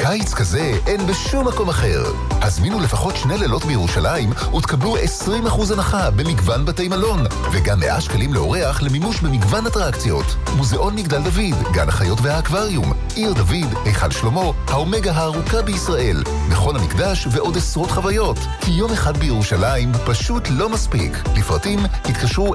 קיץ כזה אין בשום מקום אחר. הזמינו לפחות 2 לילות בירושלים ותקבלו 20% הנחה במגוון בתי מלון, וגם 100 שקלים לאורח למימוש במגוון אטרקציות. מוזיאון מגדל דוד, גן החיות והאקווריום, עיר דוד, היכל שלמה, האומגה הארוכה בישראל, מכון המקדש ועוד עשרות חוויות. כי יום אחד בירושלים פשוט לא מספיק. לפרטים התקשרו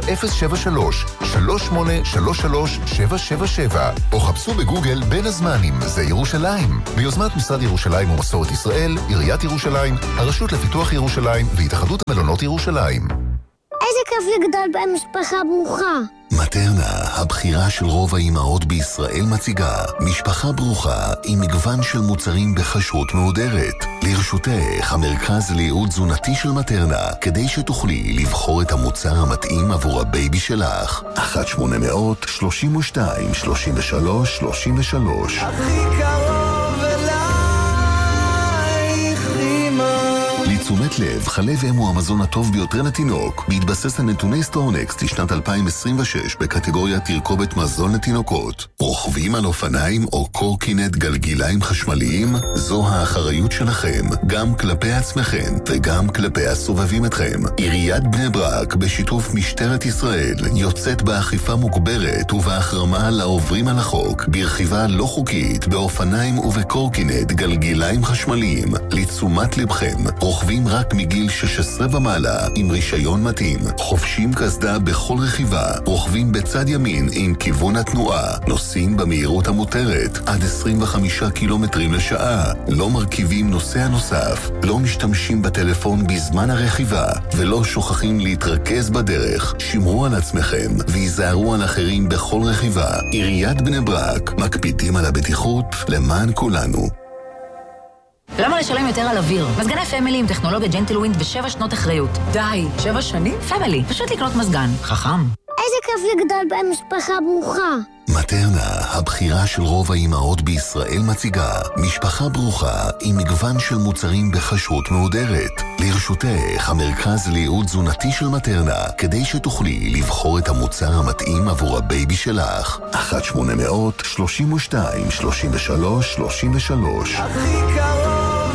073-3833-777 או חפשו בגוגל בין הזמנים, זה ירושלים. ביוזמת משרד ירושלים ומסורת ישראל, עיריית ירושלים, הרשות לפיתוח ירושלים והתאחדות המלונות ירושלים. איזה כיף לגדול במשפחה ברוכה. מטרנה, הבחירה של רוב האימהות בישראל, מציגה משפחה ברוכה עם מגוון של מוצרים בחשרות מהודרת. לרשותך המרכז לייעוד תזונתי של מטרנה, כדי שתוכלי לבחור את המוצר המתאים עבור הבייבי שלך. 1-800-32-33-33 הכי קרוב אלייך אמא. לתשומת לב, חלב אם הוא המזון הטוב ביותר לתינוק, בהתבסס על נתוני סטורנקסט לשנת 2026 בקטגוריית תרכובת מזון לתינוקות. רוכבים על אופניים או קורקינט גלגיליים חשמליים? זו האחריות שלכם, גם כלפי עצמכם וגם כלפי הסובבים אתכם. עיריית בני ברק בשיתוף משטרת ישראל יוצאת באכיפה מוגברת ובהחרמה לעוברים על החוק ברכיבה לא חוקית באופניים ובקורקינט גלגיליים חשמליים. לתשומת לבכם, רוכבים רק מגיל 16 ומעלה עם רישיון מתאים, חובשים קסדה בכל רכיבה, רוכבים בצד ימין עם כיוון התנועה, נוסעים במהירות המותרת עד 25 קילומטרים לשעה, לא מרכיבים נוסע נוסף, לא משתמשים בטלפון בזמן הרכיבה ולא שוכחים להתרכז בדרך. שמרו על עצמכם והיזהרו על אחרים בכל רכיבה. עיריית בני ברק, מקפידים על הבטיחות למען כולנו. למה לשלם יותר על אוויר? מזגני פמילי עם טכנולוגיה ג'נטלווינד ו7 שנות אחריות. די, 7 שנים? פמילי. פשוט לקנות מזגן. חכם. איזה כיף לגדול במשפחה ברוכה. מטרנה, הבחירה של רוב האימהות בישראל, מציגה משפחה ברוכה עם מגוון של מוצרים בחשרות מהודרת. לרשותך המרכז לייעוד תזונתי של מטרנה, כדי שתוכלי לבחור את המוצר המתאים עבור הבייבי שלך. 1-800-32-33-33 הכי קרוב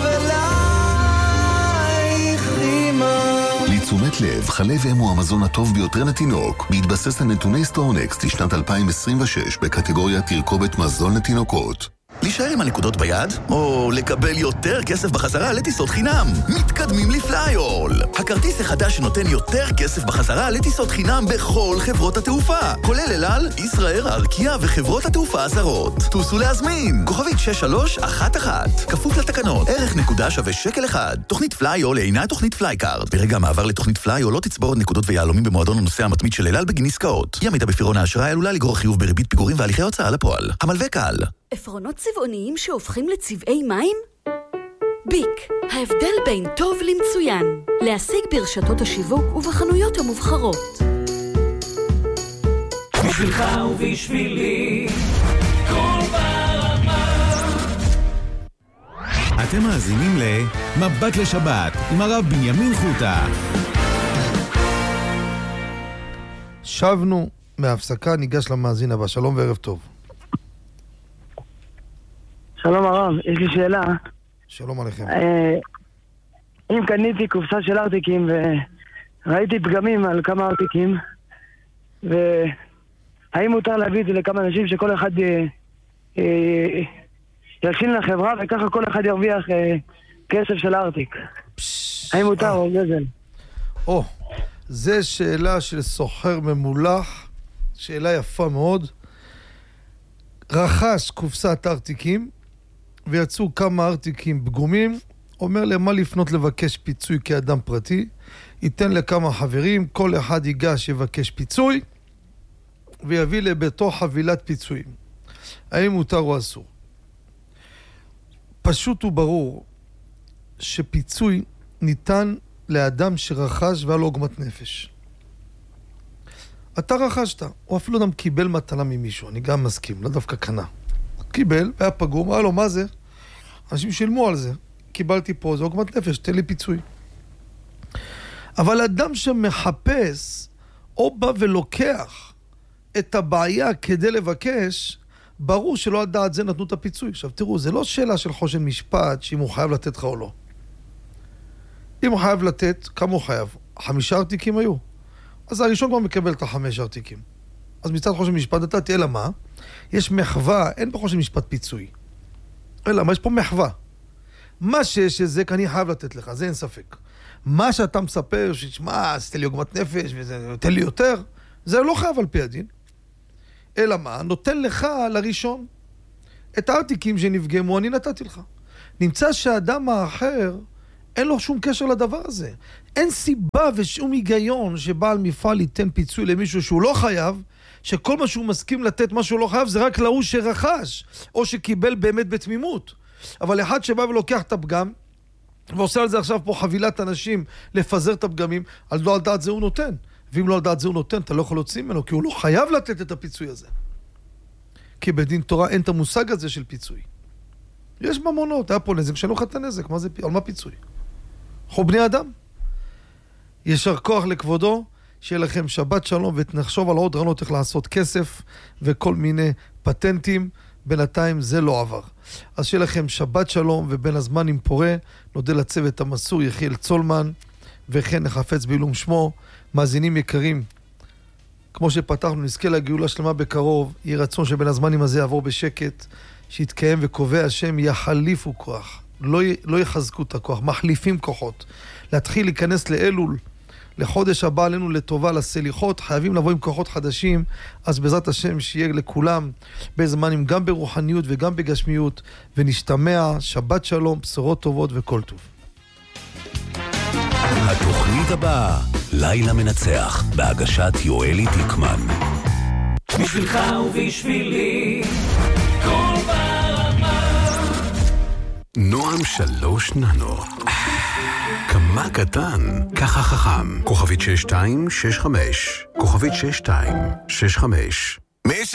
אלייך אמא. לתשומת לב, חלב אם הוא המזון הטוב ביותר לתינוק, בהתבסס על נתוני סטורנקסט לשנת 2026 בקטגוריית תרכובת מזון לתינוקות. להישאר עם הנקודות ביד, או לקבל יותר כסף בחזרה לטיסות חינם. מתקדמים לפלייול. הכרטיס החדש שנותן יותר כסף בחזרה לטיסות חינם בכל חברות התעופה, כולל אל על, ישראייר, ארקיע וחברות התעופה הזרות. טוסו להזמין. כוכבית 6311. כפוף לתקנות. ערך נקודה שווה $1. תוכנית פלייול אינה תוכנית פלייקארד. ברגע המעבר לתוכנית פלייול לא תצבור עוד נקודות ויעלומים במועדון הנוסע המתמיד של אל על בגין עסקאות. אי עמידה בפירעון האשראי עלולה לגרור חיוב בריבית פיגורים והליכי הוצאה לפועל. המלווה קל. עפרונות צבעוניים שהופכים לצבעי מים? ביק, ההבדל בין טוב למצוין. להשיג ברשתות השיווק ובחנויות המובחרות. בשבילך ובשבילי, כל ברמה. אתם מאזינים למבט לשבת עם הרב בנימין חוטה. שבנו מהפסקה, ניגש למאזין הבא. שלום וערב טוב. שלום הרב, יש לי שאלה. שלום עליכם. אם קניתי קופסה של ארטיקים וראיתי פגמים על כמה ארטיקים, והאם מותר להביא את זה לכמה אנשים שכל אחד ילשין לחברה וככה כל אחד ירוויח כסף של ארטיק? האם מותר או גזל? זה שאלה של סוחר ממולח, שאלה יפה מאוד. רכש קופסת ארטיקים ויצאו כמה ארטיקים פגומים, אומר למה לפנות לבקש פיצוי כאדם פרטי, ייתן לכמה חברים, כל אחד ייגש יבקש פיצוי ויביא לביתו חבילת פיצויים. האם מותר או אסור? פשוט וברור שפיצוי ניתן לאדם שרכש והיה לו עוגמת נפש. אתה רכשת, או אפילו אדם קיבל מתנה ממישהו, אני גם מסכים, לא דווקא קנה. קיבל, היה פגום, היה לו מה זה? אנשים שילמו על זה. קיבלתי פה, זה עוגמת נפש, תן לי פיצוי. אבל אדם שמחפש, או בא ולוקח את הבעיה כדי לבקש, ברור שלא על דעת זה נתנו את הפיצוי. עכשיו תראו, זה לא שאלה של חושן משפט, שאם הוא חייב לתת לך או לא. אם הוא חייב לתת, כמה הוא חייב? 5 ארתיקים היו. אז הראשון כבר מקבל את 5 ארתיקים. אז מצד חושן משפט נתתי, אלא מה? יש מחווה, אין פה חושן משפט פיצוי. אלא מה? יש פה מחווה. מה שיש זה, כי אני חייב לתת לך, זה אין ספק. מה שאתה מספר, שתשמע, תן לי עוגמת נפש, תן לי יותר, זה לא חייב על פי הדין. אלא מה? נותן לך לראשון. את הארתיקים שנפגמו, אני נתתי לך. נמצא שהאדם האחר, אין לו שום קשר לדבר הזה. אין סיבה ושום היגיון שבעל מפעל ייתן פיצוי למישהו שהוא לא חייב, שכל מה שהוא מסכים לתת מה שהוא לא חייב, זה רק להוא שרכש, או שקיבל באמת בתמימות. אבל אחד שבא ולוקח את הפגם, ועושה על זה עכשיו פה חבילת אנשים לפזר את הפגמים, על לא על דעת זה הוא נותן. ואם לא על דעת זה הוא נותן, אתה לא יכול להוציא ממנו, כי הוא לא חייב לתת את הפיצוי הזה. כי בדין תורה אין את המושג הזה של פיצוי. יש ממונות, היה פה נזק, שאני לא חת הנזק, על מה פיצוי? אנחנו בני אדם. ישר כוח לכבודו, שיהיה לכם שבת שלום, ותנחשוב על עוד רעיונות איך לעשות כסף, וכל מיני פטנטים, בינתיים זה לא עבר. אז שיהיה לכם שבת שלום, ובין הזמן עם פורה, נודה לצוות המסור יחיאל צולמן, וכן נחפץ בעילום שמו, מאזינים יקרים, כמו שפתחנו, נזכה לגאולה שלמה בקרוב, יהיה רצון שבין הזמנים הזה יעבור בשקט, שיתקיים וקובע השם יחליפו כוח, לא יחזקו את הכוח, מחליפים כוחות, להתחיל להיכנס לאלול, לחודש הבא עלינו לטובה, לסליחות, חייבים לבוא עם כוחות חדשים, אז בעזרת השם שיהיה לכולם בזמנים גם ברוחניות וגם בגשמיות, ונשתמע, שבת שלום, בשורות טובות וכל טוב. התוכנית הבאה, לילה מנצח, בהגשת יואלי תיקמן. בשבילך ובשבילי, כל ברמה. נועם 3 ננו. כמה קטן, ככה חכם. כוכבית 6265. כוכבית 6265.